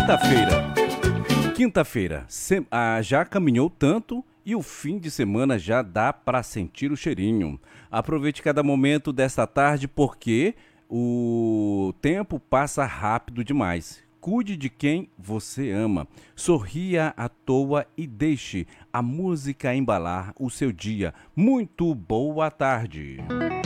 Quinta-feira. Quinta-feira. Já caminhou tanto e o fim de semana já dá para sentir o cheirinho. Aproveite cada momento desta tarde porque o tempo passa rápido demais. Cuide de quem você ama. Sorria à toa e deixe a música embalar o seu dia. Muito boa tarde.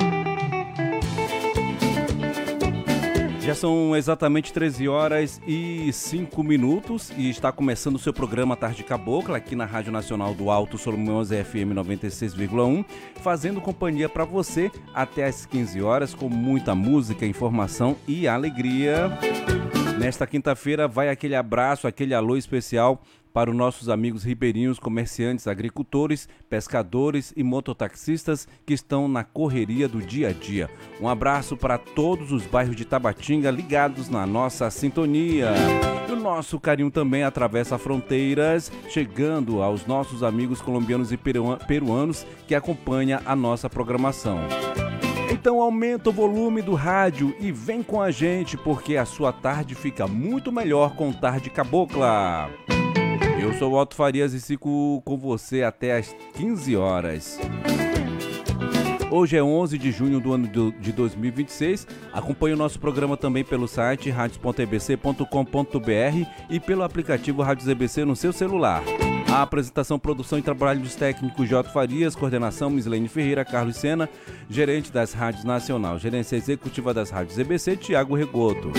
Já são exatamente 13 horas e 5 minutos e está começando o seu programa Tarde Cabocla aqui na Rádio Nacional do Alto Solimões FM 96,1, fazendo companhia para você até às 15 horas com muita música, informação e alegria. Nesta quinta-feira vai aquele abraço, aquele alô especial para os nossos amigos ribeirinhos, comerciantes, agricultores, pescadores e mototaxistas que estão na correria do dia a dia. Um abraço para todos os bairros de Tabatinga ligados na nossa sintonia. E o nosso carinho também atravessa fronteiras, chegando aos nossos amigos colombianos e peruanos que acompanham a nossa programação. Então aumenta o volume do rádio e vem com a gente, porque a sua tarde fica muito melhor com Tarde Cabocla. Eu sou o Otto Farias e fico com você até às 15 horas. Hoje é 11 de junho do ano de 2026. Acompanhe o nosso programa também pelo site radios.ebc.com.br e pelo aplicativo Rádios EBC no seu celular. A apresentação, produção e trabalhos técnicos de Otto Farias, coordenação Mislene Ferreira, Carlos Sena, gerente das Rádios Nacional, gerência executiva das Rádios EBC, Tiago Regoto.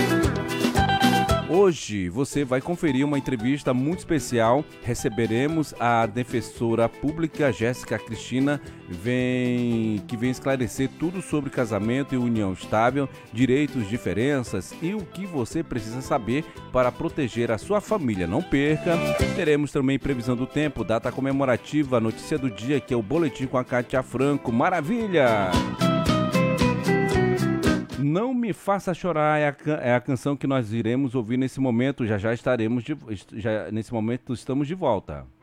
Hoje você vai conferir uma entrevista muito especial. Receberemos a defensora pública Jéssica Cristina, que vem esclarecer tudo sobre casamento e união estável, direitos, diferenças e o que você precisa saber para proteger a sua família. Não perca! Teremos também previsão do tempo, data comemorativa, notícia do dia, que é o Boletim com a Kátia Franco. Maravilha! Não Me Faça Chorar é a canção que nós iremos ouvir nesse momento. Já estaremos nesse momento estamos de volta.